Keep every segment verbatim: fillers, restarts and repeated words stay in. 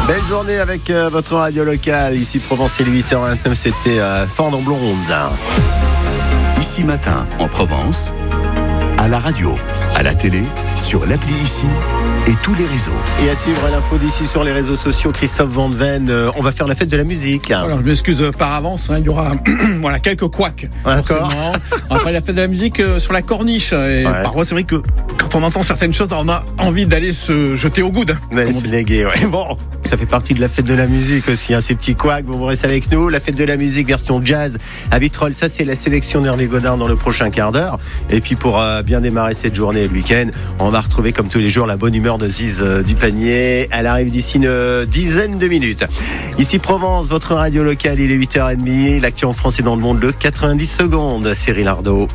Belle journée avec euh, votre radio locale. Ici Provence, il est huit heures vingt-neuf, c'était euh, Ford en blonde. Ici Matin, en Provence, à la radio, à la télé, sur l'appli Ici et tous les réseaux. Et à suivre l'info d'ici sur les réseaux sociaux, Christophe Van de Ven, euh, on va faire la fête de la musique. Alors je m'excuse par avance, hein, il y aura voilà, quelques couacs. D'accord. Après la fête de la musique euh, sur la corniche. Et Ouais. parfois c'est vrai que quand on entend certaines choses, on a envie d'aller se jeter au coude. Ouais, c'est légué, ouais. Bon, ça fait partie de la fête de la musique aussi, hein, ces petits couacs. Vous restez avec nous. La fête de la musique version jazz à Vitrolles, ça c'est la sélection d'Hervé Godin dans le prochain quart d'heure. Et puis pour euh, bien démarrer cette journée et le week-end, on va retrouver comme tous les jours la bonne humeur de Ziz euh, du Panier. Elle arrive d'ici une euh, dizaine de minutes. Ici Provence, votre radio locale, il est huit heures trente. L'actu en France et dans le monde, le quatre-vingt-dix secondes. Cyril Ardo.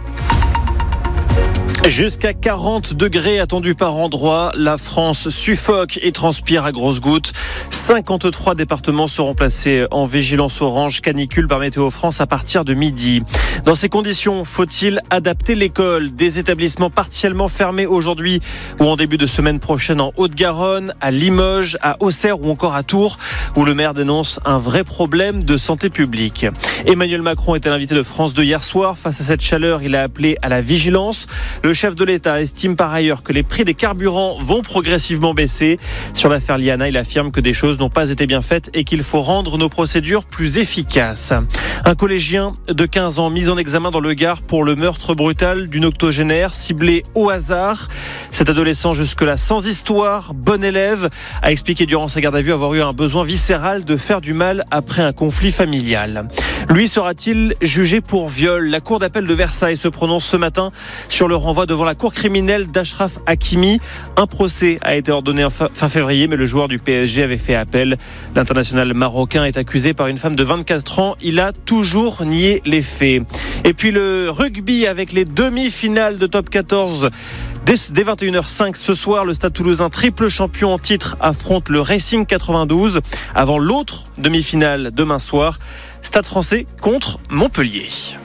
Jusqu'à quarante degrés attendus par endroit. La France suffoque et transpire à grosses gouttes. cinquante-trois départements seront placés en vigilance orange canicule par Météo France à partir de midi. Dans ces conditions, faut-il adapter l'école? Des établissements partiellement fermés aujourd'hui ou en début de semaine prochaine en Haute-Garonne, à Limoges, à Auxerre ou encore à Tours, où le maire dénonce un vrai problème de santé publique. Emmanuel Macron était l'invité de France deux hier soir. Face à cette chaleur, il a appelé à la vigilance. Le chef de l'État estime par ailleurs que les prix des carburants vont progressivement baisser. Sur l'affaire Liana, il affirme que des choses n'ont pas été bien faites et qu'il faut rendre nos procédures plus efficaces. Un collégien de quinze ans mis en examen dans le Gard pour le meurtre brutal d'une octogénaire ciblée au hasard. Cet adolescent, jusque-là sans histoire, bon élève, a expliqué durant sa garde à vue avoir eu un besoin viscéral de faire du mal après un conflit familial. Lui sera-t-il jugé pour viol? La cour d'appel de Versailles se prononce ce matin sur le renvoi devant la cour criminelle d'Achraf Hakimi. Un procès a été ordonné fin février, mais le joueur du P S G avait fait appel. L'international marocain est accusé par une femme de vingt-quatre ans. Il a toujours nié les faits. Et puis le rugby avec les demi-finales de top quatorze. Dès vingt et une heures cinq ce soir, le Stade Toulousain, triple champion en titre, affronte le Racing quatre-vingt-douze avant l'autre demi-finale demain soir. Stade Français contre Montpellier.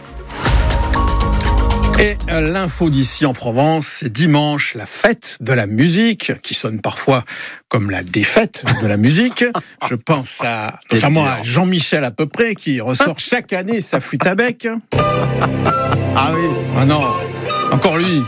Et l'info d'ici en Provence, c'est dimanche, la fête de la musique, qui sonne parfois comme la défaite de la musique. Je pense à, notamment à Jean-Michel à peu près, qui ressort chaque année sa flûte à bec. Ah oui. Ah non, encore lui.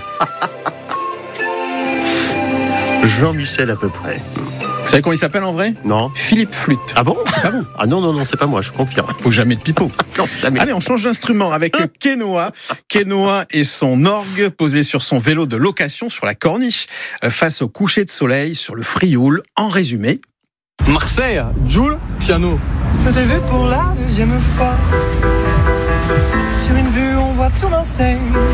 Jean-Michel à peu près. Vous savez comment il s'appelle en vrai? Non. Philippe Flûte. Ah bon? C'est pas vous? Ah non, non, non, c'est pas moi, je confirme. Faut jamais de pipeau. Non, jamais. Allez, on change d'instrument avec Kenoa. Kenoa et son orgue posé sur son vélo de location sur la corniche face au coucher de soleil sur le Frioul. En résumé. Marseille, Jul, piano. Je t'ai vu pour la deuxième fois. Sur une vue, on voit tout Marseille.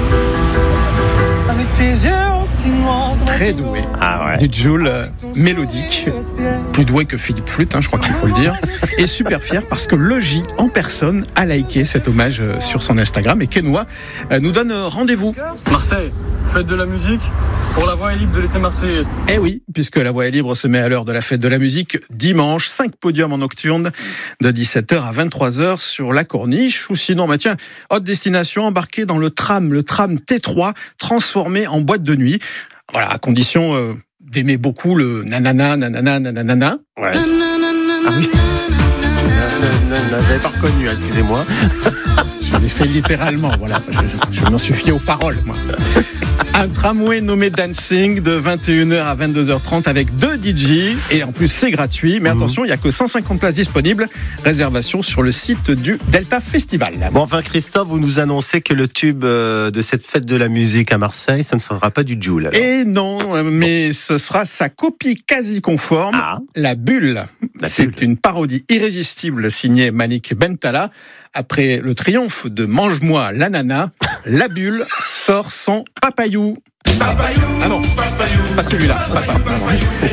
Avec tes yeux aussi noirs. Très doué. Ah ouais. Du Jul euh, mélodique. Plus doué que Philippe Flûte, hein, je crois qu'il faut le dire. Et super fier parce que le J en personne a liké cet hommage euh, sur son Instagram. Et Kenoa euh, nous donne euh, rendez-vous. Marseille, fête de la musique pour la voix est libre de l'été marseillaise. Eh oui, puisque la voie est libre se met à l'heure de la fête de la musique dimanche, cinq podiums en nocturne de dix-sept heures à vingt-trois heures sur la corniche, ou sinon, bah tiens, haute destination, embarqué dans le tram, le tram T trois, transformé en boîte de nuit. Voilà, à condition euh, d'aimer beaucoup le nanana, nanana, nanana. Ouais. Ah oui. Je n'avais pas reconnu, excusez-moi. Je l'ai fait littéralement, voilà. Je, je m'en suis fié aux paroles, moi. Un tramway nommé Dancing de vingt et une heures à vingt-deux heures trente avec deux D J. Et en plus, c'est gratuit. Mais attention, il n'y a que cent cinquante places disponibles. Réservation sur le site du Delta Festival. Bon, enfin, Christophe, vous nous annoncez que le tube euh, de cette fête de la musique à Marseille, ça ne sera pas du Jul. Alors. Et non, mais ce sera sa copie quasi conforme, Ah. La Bulle. La C'est Bulle. une parodie irrésistible signée Malik Bentala. Après le triomphe de Mange-moi la nana, La Bulle sort son papayou. Papayou, Ah non, papayou, pas celui-là. Papa. Non, non.